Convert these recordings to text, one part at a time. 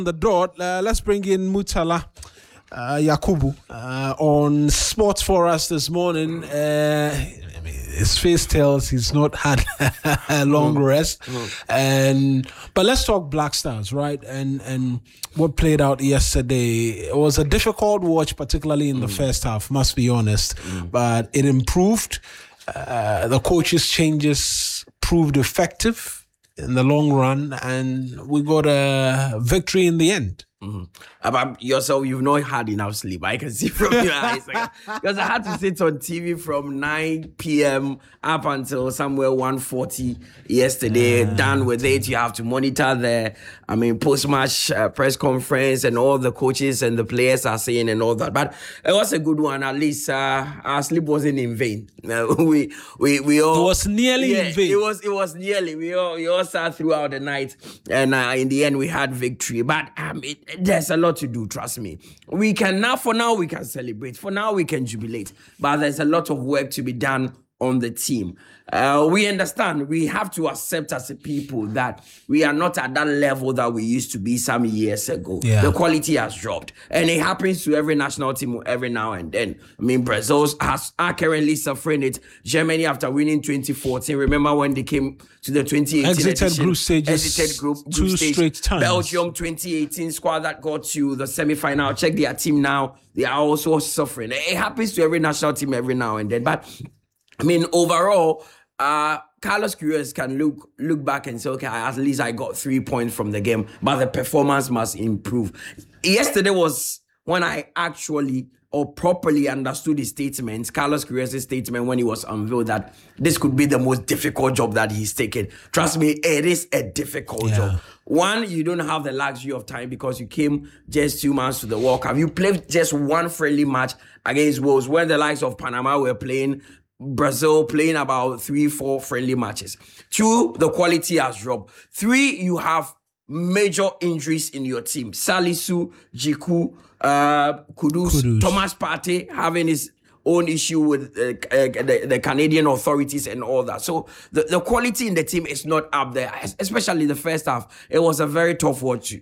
The dot. Let's bring in Mutala Yakubu on Sports for us this morning. His face tells he's not had a long rest, but let's talk Black Stars, right? And what played out yesterday. It was a difficult watch, particularly in the first half. Must be honest, but it improved. The coaches' changes proved effective in the long run, and we got a victory in the end. About yourself, you've not had enough sleep. I can see from your eyes. Because I had to sit on TV from 9 p.m. up until somewhere 1:40 yesterday. Done with it. You have to monitor the, post-match press conference and all the coaches and the players are saying and all that. But it was a good one. At least our sleep wasn't in vain. We all. It was nearly in vain. It was nearly. We all sat throughout the night, and in the end we had victory. But there's a lot to do, trust me. For now we can celebrate. For now we can jubilate. But there's a lot of work to be done on the team. We understand, we have to accept as a people that we are not at that level that we used to be some years ago. Yeah. The quality has dropped. And it happens to every national team every now and then. Brazil are currently suffering it. Germany, after winning 2014, remember when they came to the 2018 exited group stages, exited group two stage. straight times. Belgium 2018 squad that got to the semi-final. Check their team now. They are also suffering. It happens to every national team every now and then. But overall, Carlos Queiroz can look back and say, okay, at least I got 3 points from the game, but the performance must improve. Yesterday was when I actually or properly understood his statement, Carlos Queiroz's statement when he was unveiled that this could be the most difficult job that he's taken. Trust me, it is a difficult job. One, you don't have the luxury of time because you came just 2 months to the World Cup. You played just one friendly match against Wales when the likes of Panama were playing, Brazil playing about 3-4 friendly matches. 2, the quality has dropped. 3, you have major injuries in your team. Salisu, Jiku, Kudus, Thomas Partey having his own issue with the Canadian authorities and all that. So the quality in the team is not up there, especially the first half. It was a very tough watch.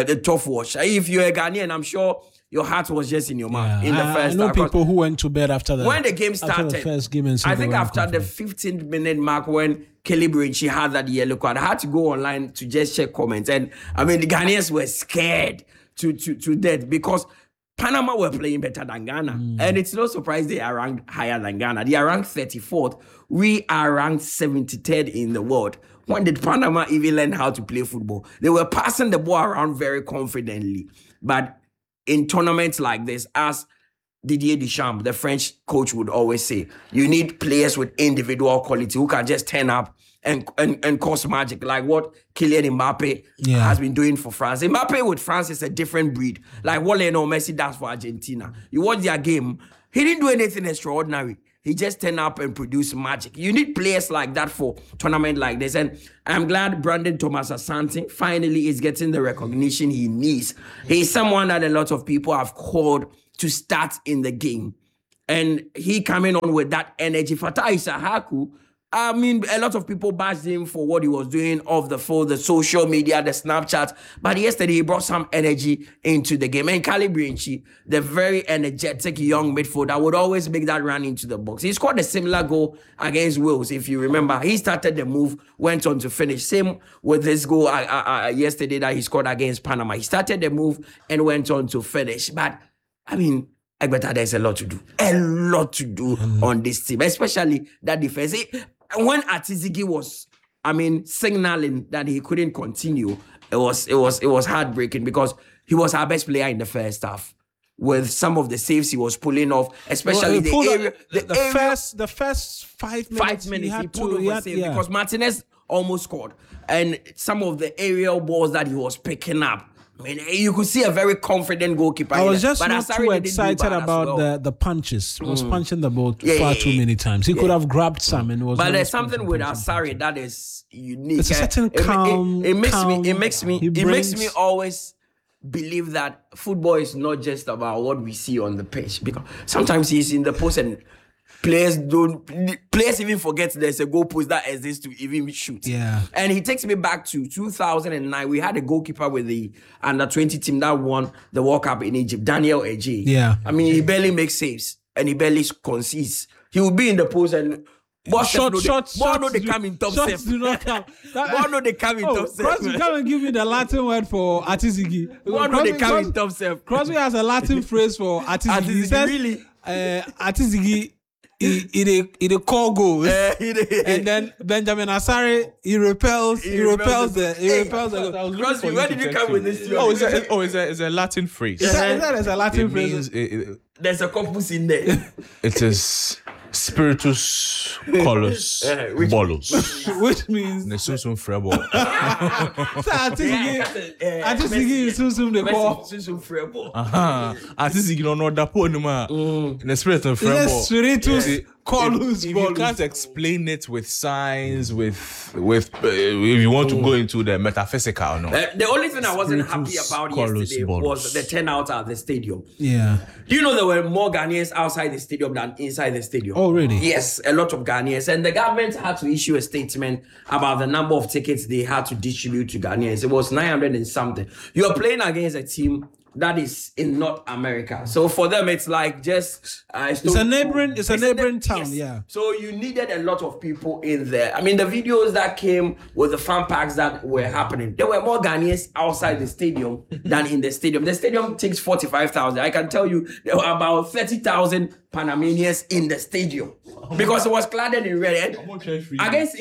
If you're a Ghanaian, I'm sure your heart was just in your mouth in the first half. I know people who went to bed after when the game started. After the first game, and I think after the 15th minute mark when Kelly Brinchi had that yellow card, I had to go online to just check comments. And the Ghanaians were scared to death because Panama were playing better than Ghana. And it's no surprise they are ranked higher than Ghana. They are ranked 34th. We are ranked 73rd in the world. When did Panama even learn how to play football? They were passing the ball around very confidently. But in tournaments like this, as Didier Deschamps, the French coach, would always say, you need players with individual quality who can just turn up and cause magic, like what Kylian Mbappe has been doing for France. Mbappe with France is a different breed, like what Lionel Messi does for Argentina. You watch their game, he didn't do anything extraordinary. He just turned up and produced magic. You need players like that for tournament like this. And I'm glad Brandon Thomas Asante finally is getting the recognition he needs. He's someone that a lot of people have called to start in the game. And he coming on with that energy. Fatai Sahaku, a lot of people bashed him for what he was doing off the field, the social media, the Snapchat. But yesterday, he brought some energy into the game. And Kelly Brinchi, the very energetic young midfielder, would always make that run into the box. He scored a similar goal against Wales, if you remember. He started the move, went on to finish. Same with this goal yesterday that he scored against Panama. He started the move and went on to finish. But, Egbeta, there's a lot to do. A lot to do on this team, especially that defense. When Atizigi was, signaling that he couldn't continue, it was heartbreaking because he was our best player in the first half. With some of the saves he was pulling off, especially the first 5 minutes. He pulled over saves because Martinez almost scored, and some of the aerial balls that he was picking up. You could see a very confident goalkeeper. I was just not too excited about the punches. He was punching the ball far too many times. He could have grabbed some and was. But there's something with Asare that is unique. It's a certain calm. It makes me always believe that football is not just about what we see on the pitch, because sometimes he's in the post and players even forget there's a goalpost that exists to even shoot. Yeah. And he takes me back to 2009. We had a goalkeeper with the under-20 team that won the World Cup in Egypt, Daniel Eji. Yeah. I mean, he barely makes saves and he barely concedes. He will be in the post and Shots they come in top shots seven. do not come. They come in top seven. Crosby, come and give me the Latin word for Atisigi. They come in top seven. Crosby has a Latin phrase for Atisigi. He says, really? Atisigi, he call goals, and then Benjamin Asare, he repels the Crosby, where did you come with this? It's a Latin phrase. Is that a Latin phrase? There's a corpus in there. It is Spiritus Colus Bolus. Which means Nesunsum Frebo. Atisigi is Susum the call. Atisigi no da po numa. The spirit of Yes, Frebo. Spiritus Colus If you can't explain it with signs, if you want to go into the metaphysical, no. The only thing I wasn't happy Spiritus about Colus yesterday Bolus. was the turnout at the stadium. Yeah. Do you know there were more Ghanaians outside the stadium than inside the stadium? Oh, really? Yes, a lot of Ghanaians. And the government had to issue a statement about the number of tickets they had to distribute to Ghanaians. It was 900 and something. You're playing against a team that is in North America. So for them, it's like just... It's a neighboring town, yes. yeah. So you needed a lot of people in there. I mean, the videos that came with the fan packs that were happening, there were more Ghanaians outside the stadium than in the stadium. The stadium takes 45,000. I can tell you there were about 30,000 Panamanians in the stadium because it was clad in red. Against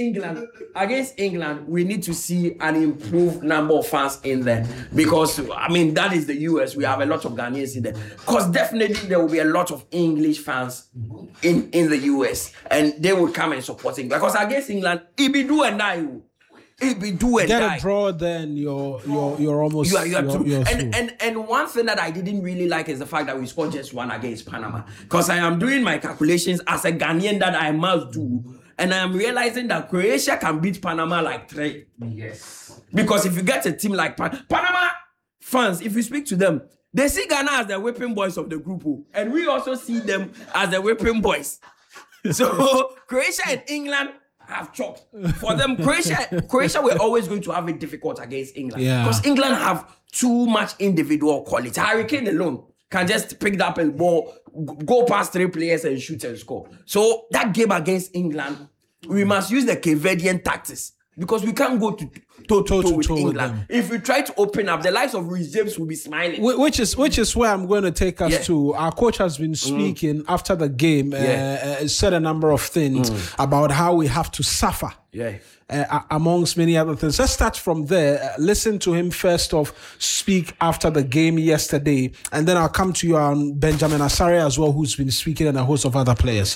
England, we need to see an improved number of fans in there because, I mean, that is the US. We have a lot of Ghanaians in there because definitely there will be a lot of English fans in the US and they will come and support England because against England, it be do and die. It be do and Get die. a draw, then you're almost you're through. you're through. And one thing that I didn't really like is the fact that we scored just one against Panama. Because I am doing my calculations as a Ghanaian that I must do. And I am realizing that Croatia can beat Panama like 3. Yes. Because if you get a team like Panama fans, if you speak to them, they see Ghana as the whipping boys of the group. And we also see them as the whipping boys. So Croatia and England have chopped. For them, Croatia were always going to have it difficult against England. Yeah. Because England have too much individual quality. Harry Kane alone can just pick up a ball, go past 3 players and shoot and score. So that game against England, we must use the Cape Verdean tactics. Because we can't go to toe with England. If we try to open up, the likes of Reece James will be smiling. Which is where I'm going to take us to. Our coach has been speaking after the game, said a number of things about how we have to suffer. Yeah. Amongst many other things. Let's start from there. Listen to him first off speak after the game yesterday, and then I'll come to you on Benjamin Asare as well, who's been speaking, and a host of other players.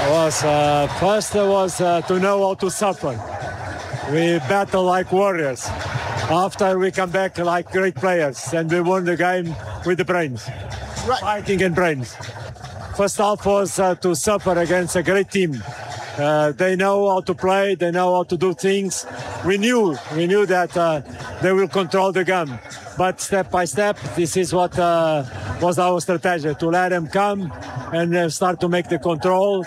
First was to know how to suffer. We battle like warriors. After we come back like great players, and we won the game with the brains, fighting and brains. First half was to suffer against a great team. They know how to play. They know how to do things. We knew that they will control the game. But step by step, this is what was our strategy, to let them come and start to make the control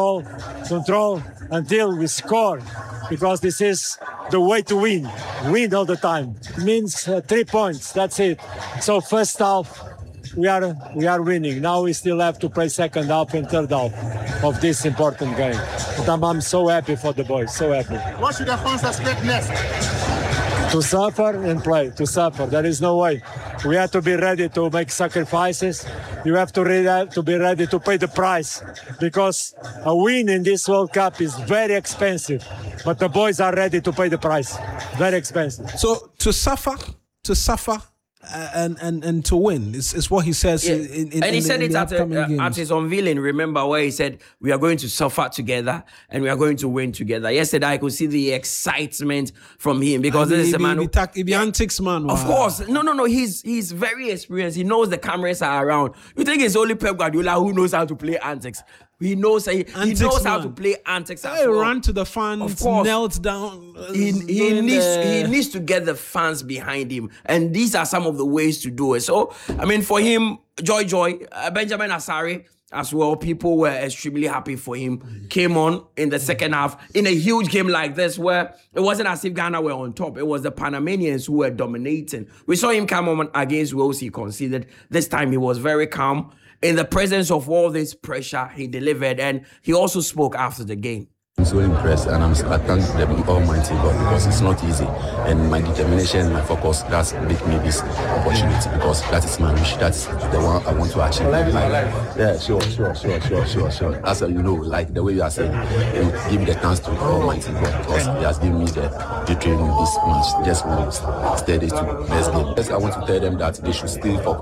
until we score. Because this is the way to win all the time. It means 3 points, that's it. So first half, we are winning. Now we still have to play second half and third half of this important game. But I'm so happy for the boys, so happy. What should the fans expect next? To suffer and play, to suffer. There is no way. We have to be ready to make sacrifices. You have to be ready to pay the price, because a win in this World Cup is very expensive. But the boys are ready to pay the price. Very expensive. So to suffer, and to win is what he says. Yeah. In he said it games. at his unveiling. Remember where he said we are going to suffer together and we are going to win together. Yesterday I could see the excitement from him because this is a man who antics man. Of course, no. He's very experienced. He knows the cameras are around. You think it's only Pep Guardiola who knows how to play antics? He knows how to play antics. He ran to the fans, of course, knelt down. He needs to get the fans behind him, and these are some of the ways to do it. So, I mean, for him, Joy, Benjamin Asare, as well. People were extremely happy for him. Came on in the second half in a huge game like this where it wasn't as if Ghana were on top. It was the Panamanians who were dominating. We saw him come on against Wales. He conceded. This time he was very calm. In the presence of all this pressure, he delivered, and he also spoke after the game. I'm so impressed, and I thank the Almighty God because it's not easy. And my determination, my focus, that's make me this opportunity because that is my wish. That's the one I want to achieve. Yeah, sure. As you know, like the way you are saying, give me the chance to the Almighty God because He has given me the victory in this match. Just want to stay this to next game. Yes, I want to tell them that they should still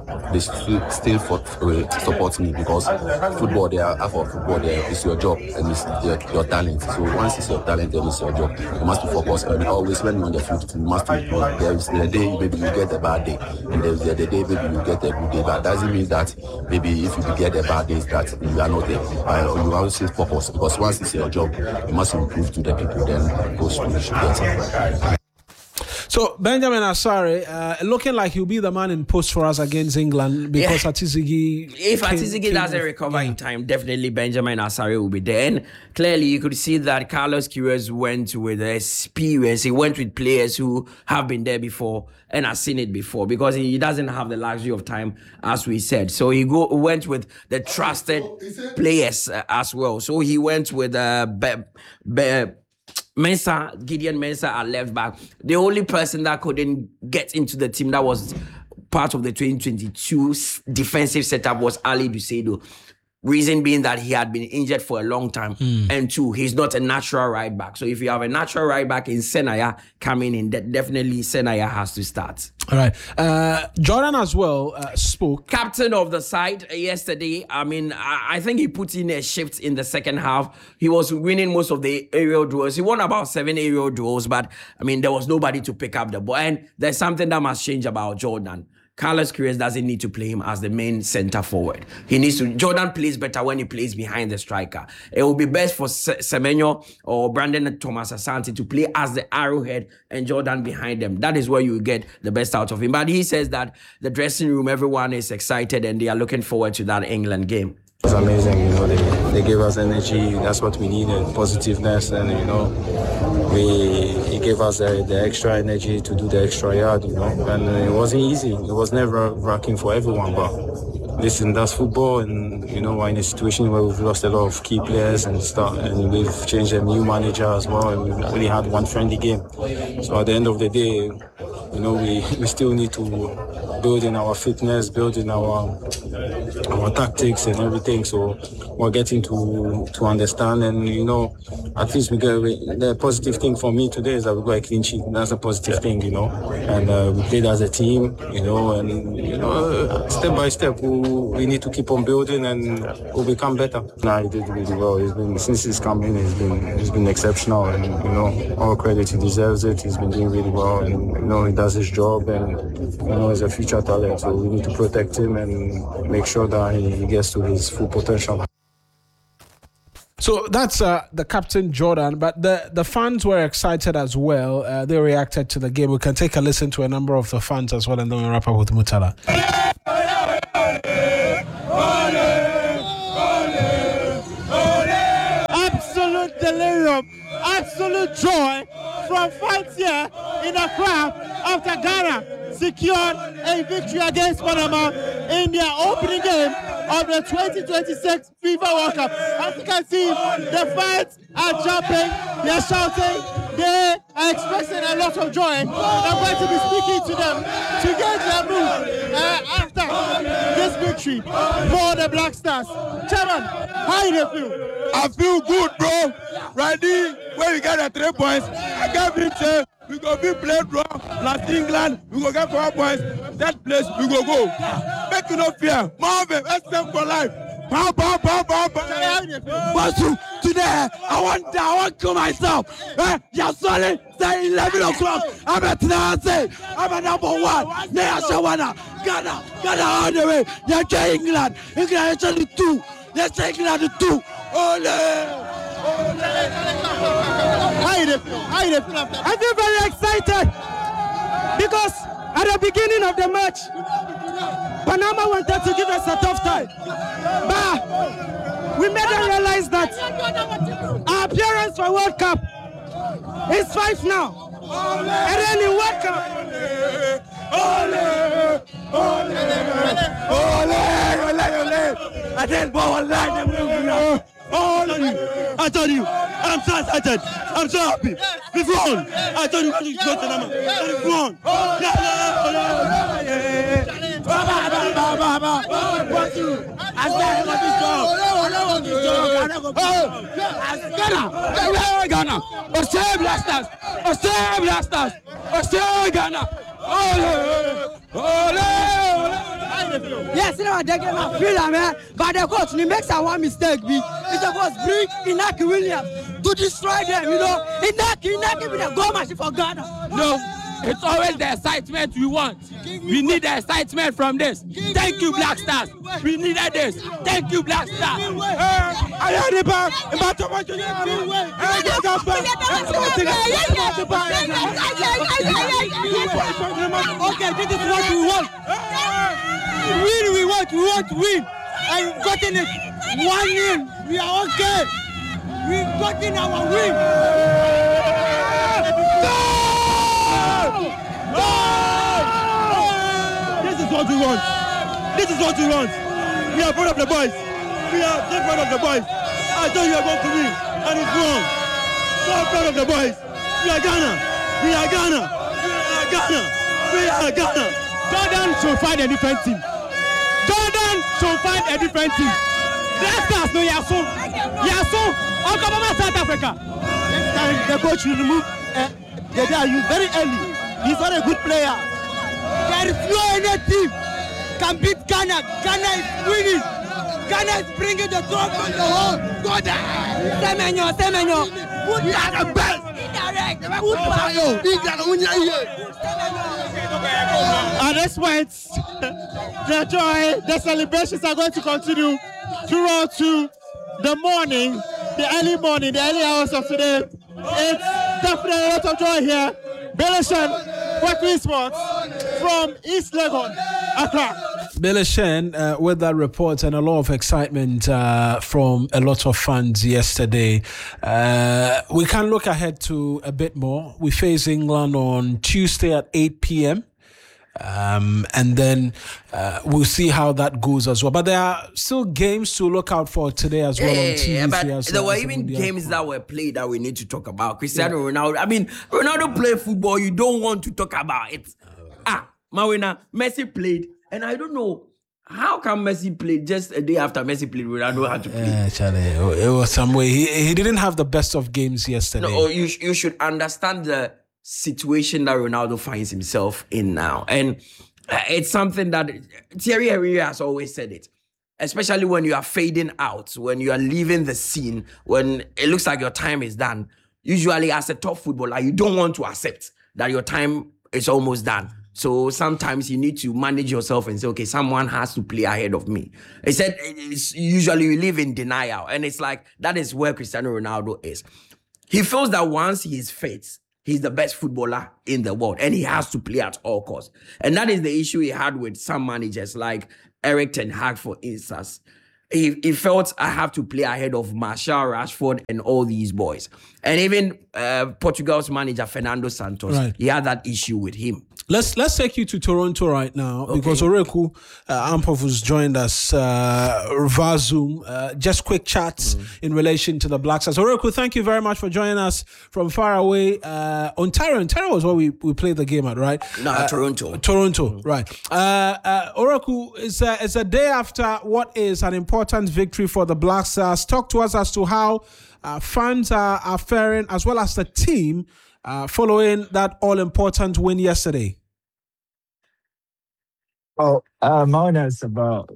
support me because football, it's your job and it's your talent. So once it's your talent, then it's your job. You must be focused on always when you're on the field. You must be. There is the day maybe you get a bad day, and there's the day maybe you get a good day. But that doesn't mean that maybe if you get a bad day, that you are not there. You always stay focused because once it's your job, you must improve to the people. Then go through. You should get it. So Benjamin Asare, looking like he'll be the man in post for us against England because Atizigi. If Atizigi doesn't recover in time, definitely Benjamin Asare will be there. And clearly, you could see that Carlos Queiroz went with experience. He went with players who have been there before and have seen it before because he doesn't have the luxury of time, as we said. So he went with the trusted players as well. So he went with Gideon Mensah at left back. The only person that couldn't get into the team that was part of the 2022 defensive setup was Ali Dusedo. Reason being that he had been injured for a long time. And two, he's not a natural right back. So if you have a natural right back in Senaya coming in, definitely Senaya has to start. All right. Jordan as well spoke. Captain of the side yesterday. I mean, I think he put in a shift in the second half. He was winning most of the aerial duels. He won about 7 aerial duels, but I mean, there was nobody to pick up the ball. And there's something that must change about Jordan. Carlos Queiroz doesn't need to play him as the main center forward. Jordan plays better when he plays behind the striker. It will be best for Semenyo or Brandon Thomas Asante to play as the arrowhead and Jordan behind them. That is where you get the best out of him. But he says that the dressing room, everyone is excited and they are looking forward to that England game. It was amazing, they gave us energy, that's what we needed, positiveness, and it gave us the extra energy to do the extra yard, and it wasn't easy, it was never rocking for everyone, but listen, that's football, and we're in a situation where we've lost a lot of key players and we've changed a new manager as well, and we've only had one friendly game. So at the end of the day, we still need to build in our fitness, build in our tactics and everything. So we're getting to understand, and at least the positive thing for me today is that we got a clean sheet. That's a positive thing, and we played as a team, and step by step we need to keep on building and we'll become better. He did really well. Since he's come in, he's been exceptional, and all credit, he deserves it. He's been doing really well, and he does his job, and he's a future talent. So we need to protect him and make sure that he gets to his full potential. So that's the captain, Jordan, but the fans were excited as well. They reacted to the game. We can take a listen to a number of the fans as well, and then we'll wrap up with Mutala. Absolute delirium, absolute joy from fans here in the crowd after Ghana secured a victory against Panama in their opening game of the 2026 FIFA World Cup. As you can see, the fans are jumping, they're shouting, they are expressing a lot of joy. I'm going to be speaking to them to get their mood after this victory for the Black Stars. Chairman, how do you feel? I feel good, bro. Ready? When we get the 3 points, I can't be say we go be play draw. Last England, we go get 4 points. That place we go. Make you no fear. Marvin, SM for life. Pow. Basu, today I want to kill myself. You're solid. Say 11 o'clock. I'm at I'm a number 1. Nea Shawana. Ghana all the way. You're England. England is 2. Let's take England 2. Ole. How do you feel I feel very excited because at the beginning of the match, Panama wanted to give us a tough time, but we made them realize that our appearance for World Cup is 5 now. And then in World Cup, And then I told you, I'm so excited. I'm so happy. We've won. I told you to go to Panama. We've won. Ghana. Australia Blasters. Australia Blasters. Australia Ghana. Yes, you know, they get my freedom, man. But the coach, he makes one mistake. He supposed to bring Inaki Williams to destroy them, you know. Inaki with a goal machine for Ghana. No, it's always the excitement we want. We need the excitement from this. Thank you, Black Stars. We needed this. Thank you, Black Stars. Okay, this is what we want. We want to win. And we've gotten it. 1-0. We are okay. We've gotten our win. This is what we want. This is what we want. We are proud of the boys. We are so proud of the boys. I thought you were going to win, and it's wrong. So proud of the boys. We are Ghana. We are Ghana. We are Ghana. We are Ghana. Jordan should find a different team. Jordan should find a different team. Black Stars no Yasu. Yasu. I'll come over South Africa. Next time the coach will remove you very early. He's not a good player. There is no any team can beat Ghana. Ghana is winning. Ghana is bringing the trophy on the whole. Go there. Semenyo. We are the best. Indirect. At this point, the joy, the celebrations are going to continue throughout to the morning, the early hours of today. It's definitely a lot of joy here. Belishan, Quack Sports from East Legon, Accra. Belishan with that report and a lot of excitement from a lot of fans yesterday. We can look ahead to a bit more. We face England on Tuesday at 8 p.m. And then we'll see how that goes as well. But there are still games to look out for today as well on TV. But there were even games that were played that we need to talk about. Cristiano Ronaldo. I mean, Ronaldo played football. You don't want to talk about it. Mawina, Messi played. And I don't know, how come Messi played just a day after Messi played? Ronaldo had to play. Charlie, it was some way. He didn't have the best of games yesterday. No, you should understand the situation that Ronaldo finds himself in now. And it's something that Thierry Henry has always said it. Especially when you are fading out, when you are leaving the scene, when it looks like your time is done. Usually as a top footballer, you don't want to accept that your time is almost done. So sometimes you need to manage yourself and say, okay, someone has to play ahead of me. He said, usually you live in denial. And it's like, that is where Cristiano Ronaldo is. He feels that once he is fit, he's the best footballer in the world. And he has to play at all costs. And that is the issue he had with some managers like Erik ten Hag, for instance. He felt, I have to play ahead of Martial, Rashford, and all these boys. And even Portugal's manager, Fernando Santos, he had that issue with him. Let's take you to Toronto right now, because Oreku Ampov has joined us via Zoom. Just quick chats in relation to the Black Stars. Oreku, thank you very much for joining us from far away. Ontario was where we played the game at, right? No, Toronto. Toronto, right. Oreku, it's a day after what is an important victory for the Black Stars. Talk to us as to how fans are faring, as well as the team, following that all-important win yesterday. Oh, mine is about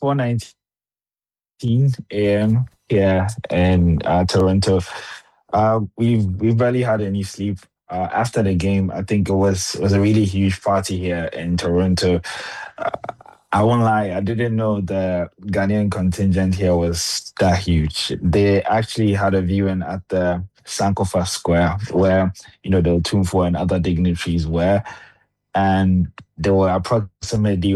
4:19 a.m. here in Toronto. We've barely had any sleep. After the game, I think it was a really huge party here in Toronto. I won't lie, I didn't know the Ghanaian contingent here was that huge. They actually had a viewing at the Sankofa Square where, the Otumfuo and other dignitaries were. And there were approximately over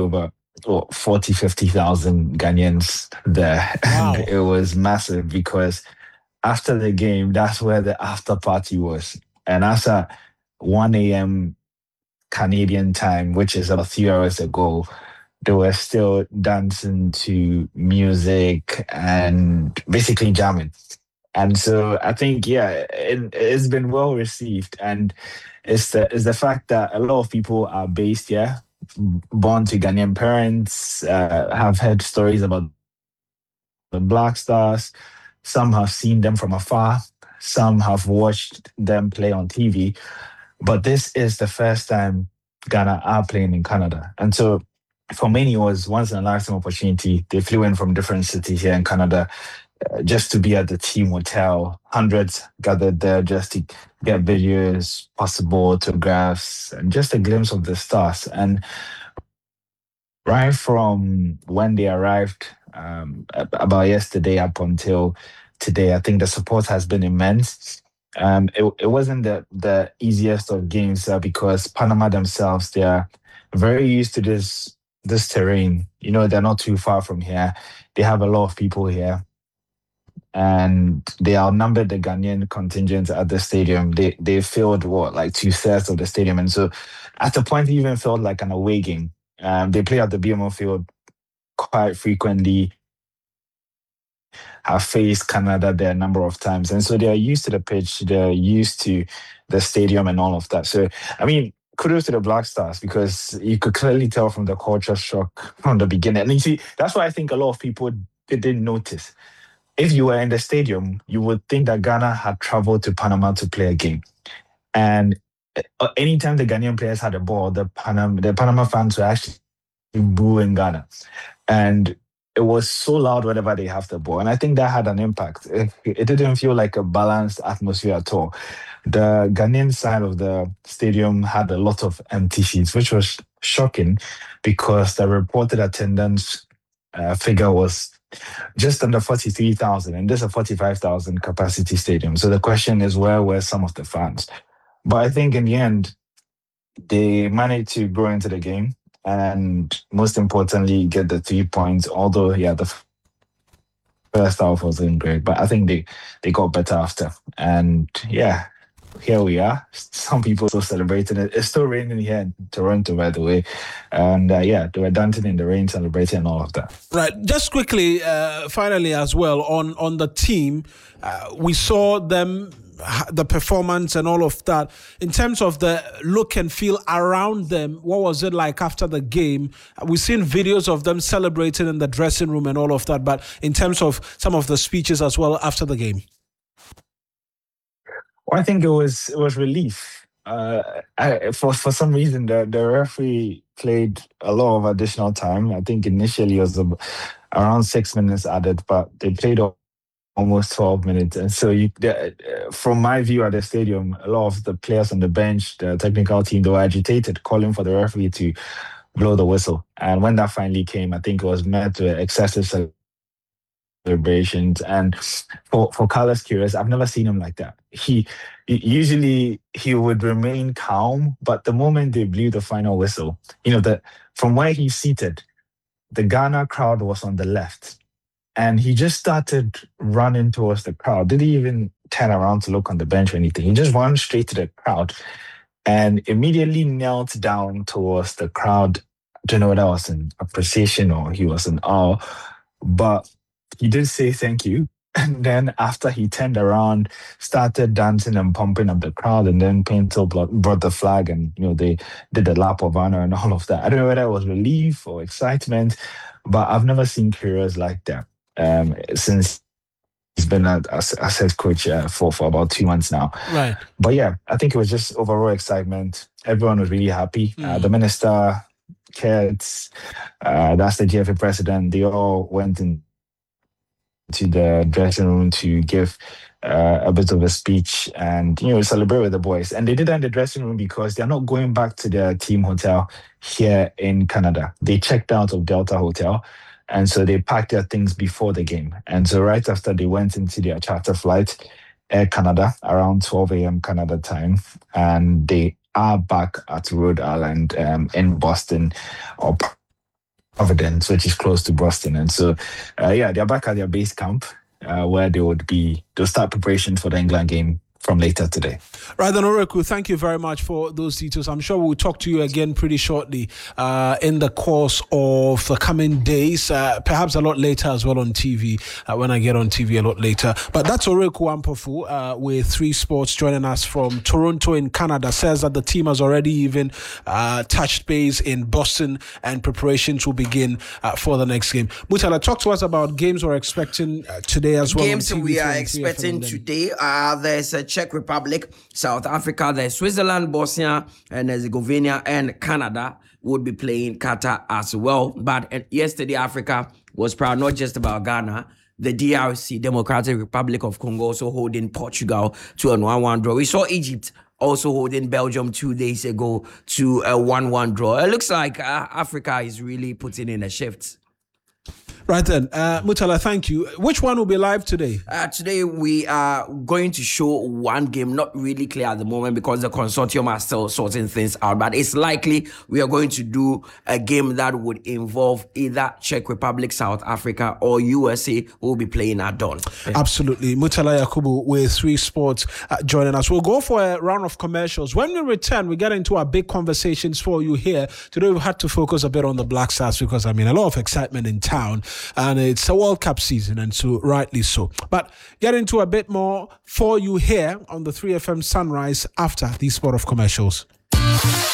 40, 50,000 Ghanaians there. Wow. And it was massive because after the game, that's where the after party was. And after 1 a.m. Canadian time, which is about 3 hours ago, they were still dancing to music and basically jamming. And so I think, yeah, it's been well received. And it's the fact that a lot of people are based here, born to Ghanaian parents, have heard stories about the Black Stars. Some have seen them from afar. Some have watched them play on TV. But this is the first time Ghana are playing in Canada. And so for many, it was once in a lifetime opportunity. They flew in from different cities here in Canada just to be at the team hotel. Hundreds gathered there just to get videos, possible autographs, and just a glimpse of the stars. And right from when they arrived, about yesterday up until today, I think the support has been immense. It wasn't the easiest of games because Panama themselves, they are very used to this terrain. You know, they're not too far from here. They have a lot of people here. And they outnumbered the Ghanaian contingent at the stadium. They filled, like 2/3 of the stadium. And so at the point, it even felt like an away game. They play at the BMO field quite frequently, have faced Canada there a number of times. And so they are used to the pitch, they're used to the stadium and all of that. So, I mean, kudos to the Black Stars because you could clearly tell from the culture shock from the beginning. And you see, that's why I think a lot of people didn't notice. If you were in the stadium, you would think that Ghana had traveled to Panama to play a game. And anytime the Ghanaian players had the ball, the Panama fans were actually booing Ghana. And it was so loud whenever they have the ball. And I think that had an impact. It didn't feel like a balanced atmosphere at all. The Ghanaian side of the stadium had a lot of empty seats, which was shocking because the reported attendance figure was just under 43,000, and this is a 45,000 capacity stadium. So the question is, where were some of the fans? But I think in the end, they managed to grow into the game and most importantly, get the 3 points. Although, yeah, the first half wasn't great, but I think they got better after. And yeah, here we are. Some people still celebrating it. It's still raining here in Toronto, by the way. And yeah, they were dancing in the rain, celebrating and all of that. Right. Just quickly, finally as well, on the team, we saw them, the performance and all of that. In terms of the look and feel around them, what was it like after the game? We've seen videos of them celebrating in the dressing room and all of that, but in terms of some of the speeches as well after the game. Well, I think it was relief. For some reason, the referee played a lot of additional time. I think initially it was around 6 minutes added, but they played almost 12 minutes. And so from my view at the stadium, a lot of the players on the bench, the technical team, they were agitated, calling for the referee to blow the whistle. And when that finally came, I think it was met with excessive celebrations. And for Carlos Queiroz, I've never seen him like that. Usually he would remain calm, but the moment they blew the final whistle, from where he's seated, the Ghana crowd was on the left. And he just started running towards the crowd. Didn't even turn around to look on the bench or anything. He just ran straight to the crowd and immediately knelt down towards the crowd. I don't know whether that was in appreciation or he was in awe, but he did say thank you. And then after he turned around, started dancing and pumping up the crowd, and then Painter brought the flag and, they did the lap of honor and all of that. I don't know whether it was relief or excitement, but I've never seen Queiroz like that. Since he's been as head coach for about 2 months now. Right. But yeah, I think it was just overall excitement. Everyone was really happy. The minister, Kurtz, that's the GFA president, they all went into the dressing room to give a bit of a speech and, celebrate with the boys. And they did that in the dressing room because they're not going back to their team hotel here in Canada. They checked out of Delta Hotel. And so they packed their things before the game. And so right after they went into their charter flight, Air Canada, around 12 a.m. Canada time. And they are back at Rhode Island in Boston, or Providence, which is close to Boston. And so, they're back at their base camp where they'll start preparations for the England game from later today. Right then, Oreku, thank you very much for those details. I'm sure we'll talk to you again pretty shortly in the course of the coming days, perhaps a lot later as well on TV, when I get on TV a lot later. But that's Oreku Ampofu with 3 Sports joining us from Toronto in Canada. Says that the team has already even touched base in Boston and preparations will begin for the next game. Mutala, talk to us about games we're expecting today as well. Games we are expecting today. There's a Czech Republic, South Africa, there's Switzerland, Bosnia and Herzegovina, and Canada would be playing Qatar as well. But yesterday, Africa was proud not just about Ghana. The DRC, Democratic Republic of Congo, also holding Portugal to a 1-1 draw. We saw Egypt also holding Belgium 2 days ago to a 1-1 draw. It looks like Africa is really putting in a shift. Right then, Mutala, thank you. Which one will be live today? Today we are going to show one game, not really clear at the moment because the consortium are still sorting things out, but it's likely we are going to do a game that would involve either Czech Republic, South Africa, or USA who will be playing at dawn. Absolutely. Mutala Yakubu with 3 Sports joining us. We'll go for a round of commercials. When we return, we get into our big conversations for you here. Today we've had to focus a bit on the Black Stars because, a lot of excitement in town. And it's a World Cup season, and so rightly so. But get into a bit more for you here on the 3FM Sunrise after these spot of commercials.